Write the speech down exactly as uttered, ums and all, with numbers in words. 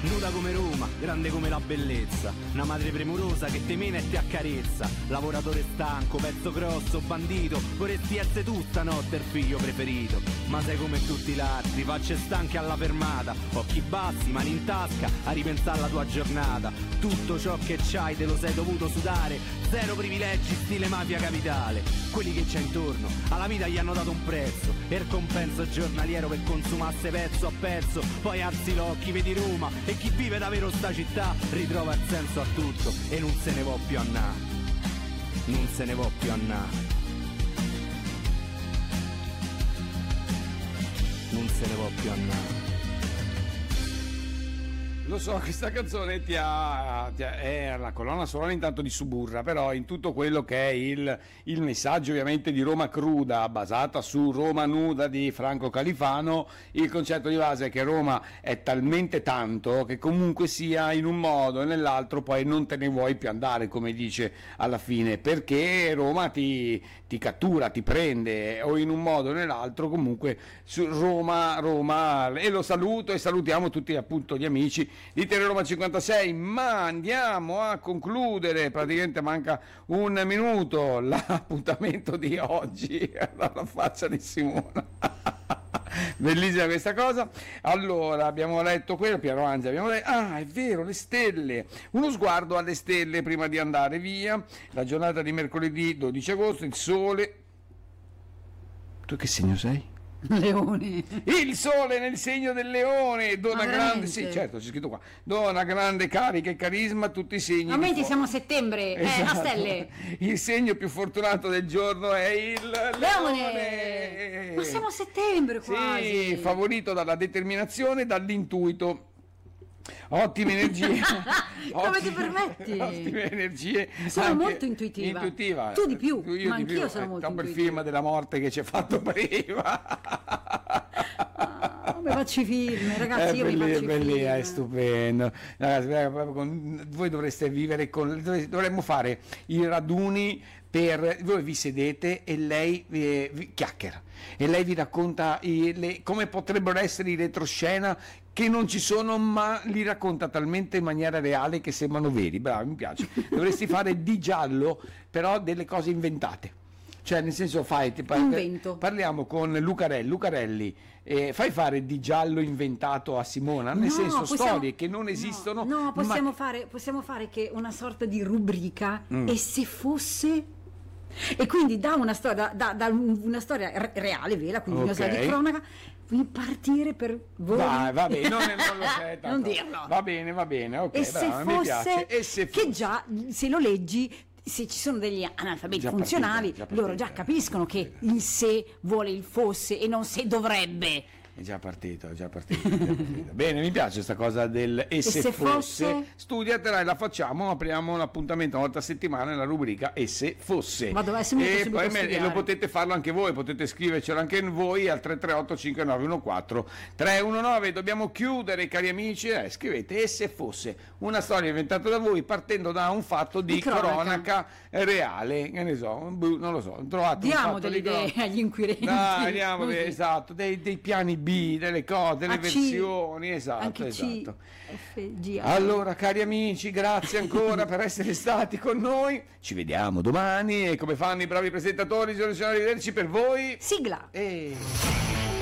nuda come Roma, grande come la bellezza, una madre premurosa che te mena e ti accarezza, lavoratore stanco, pezzo grosso, bandito, vorresti essere tu stanotte il figlio preferito, ma sei come tutti gli altri, facce stanche alla fermata, occhi bassi, mani in tasca, a ripensare alla tua giornata, tutto ciò che c'hai te lo sei dovuto sudare, zero privilegi stile mafia capitale, quelli che c'è intorno, alla vita gli hanno dato un prezzo, e il compenso giornaliero per consumasse pezzo a pezzo, poi alzi l'occhi, vedi Roma, e chi vive davvero sta città ritrova il senso a tutto, e non se ne può più a na, non se ne può più a na, non se ne può più a na. Lo so, questa canzone ti ha, ti ha, è la colonna sonora intanto di Suburra, però in tutto quello che è il, il messaggio ovviamente di Roma cruda, basata su Roma nuda di Franco Califano, il concetto di base è che Roma è talmente tanto che comunque sia in un modo e nell'altro poi non te ne vuoi più andare, come dice alla fine, perché Roma ti, ti cattura, ti prende, o in un modo o nell'altro comunque su Roma, Roma, e lo saluto e salutiamo tutti appunto gli amici di Teleroma cinquantasei, ma andiamo a concludere, praticamente manca un minuto, l'appuntamento di oggi, la faccia di Simona. Bellissima questa cosa. Allora, abbiamo letto quello, Piero Angela, abbiamo letto, ah è vero, le stelle, uno sguardo alle stelle prima di andare via, la giornata di mercoledì dodici agosto, il sole, tu che segno sei? Leone. Il sole nel segno del leone dona grande, sì certo c'è scritto qua, dona grande carica e carisma a tutti i segni. Aumenti, siamo a settembre, esatto. eh, a stelle. Il segno più fortunato del giorno è il leone, leone. Ma siamo a settembre quasi. Sì, favorito dalla determinazione e dall'intuito. Ottime energie. Come Ottime, ti permetti? Ottime energie. Sono anche molto intuitiva. intuitiva. Tu di più, io ma di anch'io più. sono eh, molto dopo il intuitiva. film della morte che ci ha fatto prima. Ah, come faccio i film, ragazzi, è io belli, vi faccio belli, i film. è stupendo. Ragazzi, voi dovreste vivere con, dovremmo fare i raduni per voi, vi sedete e lei eh, vi chiacchiera e lei vi racconta i, le, come potrebbero essere i retroscena che non ci sono, ma li racconta talmente in maniera reale che sembrano veri. Bravo, mi piace. Dovresti fare di giallo, però delle cose inventate. Cioè, nel senso, fai Invento. Parliamo con Lucarelli, Lucarelli eh, fai fare di giallo inventato a Simona, nel No, senso possiamo, storie che non esistono. No, no possiamo, ma... fare, possiamo fare che una sorta di rubrica, Mm. e se fosse. E quindi da una storia, da, da una storia re- reale, vera, quindi una storia Ok. di cronaca, partire per voi. Vai, va bene, non, non lo sei tanto. Non dirlo. Va bene, va bene, ok, E brava, se mi fosse, piace. E se che fosse. già se lo leggi, se ci sono degli analfabeti Già funzionali, partita, già partita. loro già capiscono che il se vuole il fosse e non se dovrebbe. È già partito, è già partito, è già partito. Bene, mi piace questa cosa del e se, se fosse. fosse? Studiatela e la facciamo, apriamo un appuntamento una volta a settimana nella rubrica e se fosse. Vado adesso, mi metto e, subito poi a me- e studiare. lo potete farlo anche voi, potete scrivercelo anche voi al tre tre otto cinque nove uno quattro tre uno nove. Dobbiamo chiudere, cari amici, eh, scrivete e se fosse, una storia inventata da voi partendo da un fatto di Di cronaca. cronaca reale, che ne so, boh, non lo so, trovate un Diamo fatto delle di idee cronaca. agli inquirenti. Dai, diamo, Così. esatto, dei, dei piani B, delle cose, delle A C, versioni, esatto, anche esatto. C, F, G, A. Allora, cari amici, grazie ancora per essere stati con noi. Ci vediamo domani e come fanno i bravi presentatori, ci sono arrivederci per voi. Sigla. E...